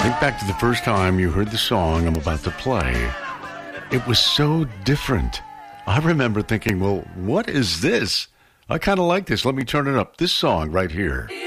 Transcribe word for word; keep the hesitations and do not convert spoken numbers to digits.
Think back to the first time you heard the song I'm about to play. It was so different. I remember thinking, well, what is this? I kind of like this. Let me turn it up. This song right here.